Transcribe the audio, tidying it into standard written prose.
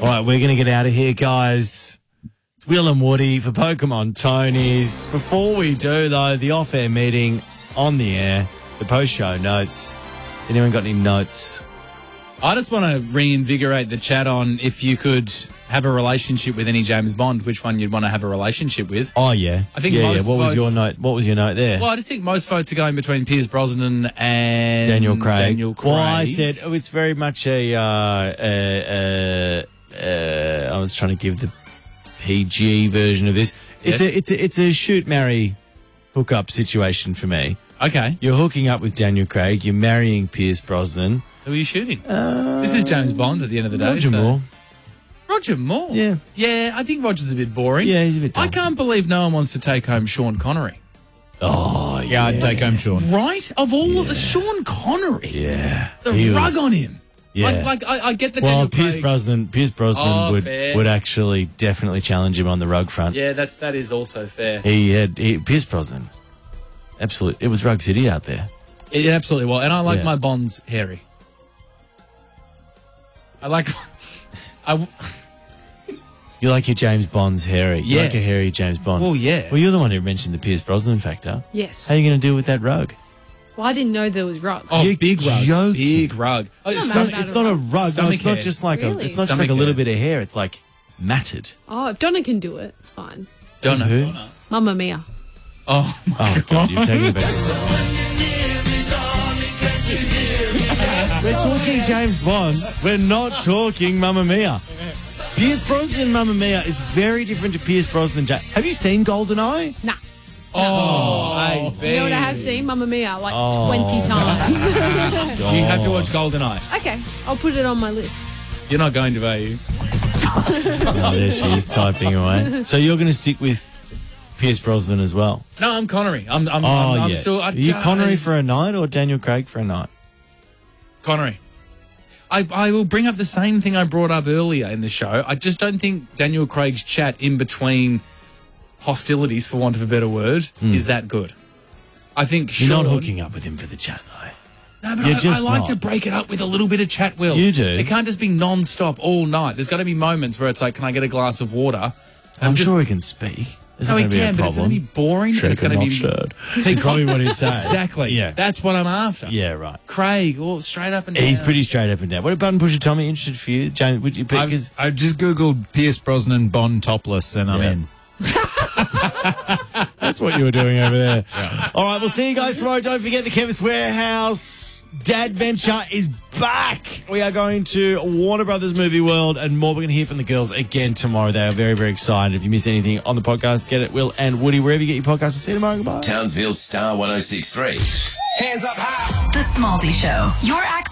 All right, we're going to get out of here, guys. It's Will and Woody for Pokemon Tony's. Before we do, though, the off-air meeting on the air, the post-show notes. Anyone got any notes? I just want to reinvigorate the chat on if you could have a relationship with any James Bond, which one you'd want to have a relationship with. Oh, yeah. I think most What was votes- your note? What was your note there? Well, I just think most votes are going between Pierce Brosnan and Daniel Craig. Well, I said it's very much I was trying to give the PG version of this. Yes. It's a shoot, marry, hook up situation for me. Okay. You're hooking up with Daniel Craig. You're marrying Pierce Brosnan. Who are you shooting? This is James Bond at the end of the day. Roger Moore. Roger Moore? Yeah. Yeah, I think Roger's a bit boring. Yeah, he's a bit dumb. I can't believe no one wants to take home Sean Connery. Oh, Yeah, I'd take home Sean. Right? Of all of the Sean Connery. Yeah. The He rug was- on him. Yeah. I get the Well, Daniel Pierce Craig. Brosnan fair. would actually definitely challenge him on the rug front. Yeah, that is also fair. Pierce Brosnan. Absolutely. It was Rug City out there. It absolutely was. And I like Yeah. my Bonds hairy. I like... You like your James Bonds hairy. You Yeah. like a hairy James Bond. Oh, yeah. Well, you're the one who mentioned the Pierce Brosnan factor. Yes. How are you going to deal with that rug? Well, I didn't know there was rug. Oh, You're big rug. joking. Big rug. Oh, Not stomach- bad. It's not a rug. No, Stomach it's not hair. just like Really? it's not just Stomach like a little hair. bit of hair. It's like matted. Oh, if Donna can do it, it's fine. Don't know. Who? Mamma Mia. Oh, Oh God, you're taking it back. We're talking James Bond. We're not talking Mamma Mia. Pierce Brosnan Mamma Mia is very different to Pierce Brosnan. Have you seen GoldenEye? Nah. I You know what I have seen? Mamma Mia, like Oh. 20 times. You have to watch GoldenEye. Okay, I'll put it on my list. You're not going to, are you? Oh, there she is typing away. So you're going to stick with Pierce Brosnan as well? No, I'm Connery. I'm Yeah. still... Are you Connery for a night or Daniel Craig for a night? Connery. I will bring up the same thing I brought up earlier in the show. I just don't think Daniel Craig's chat in between hostilities, for want of a better word, is that good. I think You're Sean... not hooking up with him for the chat, though. No, but You're I just like not. to break it up with a little bit of chat, Will. You do. It can't just be non-stop all night. There's got to be moments where it's like, can I get a glass of water? I'm sure he can speak. There's No, not he going to be a can, but it's going to be problem. boring. and it's going to be... That's probably what he'd say. Exactly. Yeah. That's what I'm after. Yeah, right. Craig, all straight up and down. He's pretty straight up and down. What about Pusher Tommy? Interested for you, James? Would you pick his? I've just Googled Pierce Brosnan Bond topless and I'm Yeah. in. That's what you were doing over there. All right, we'll see you guys tomorrow. Don't forget the Chemist Warehouse Dad Venture is back. We are going to Warner Brothers Movie World and more. We're going to hear from the girls again tomorrow. They are very, very excited. If you missed anything on the podcast, get it, Will and Woody, wherever you get your podcasts. We'll see you tomorrow. Goodbye. Townsville Star 106.3. The Smallsy Show. Your access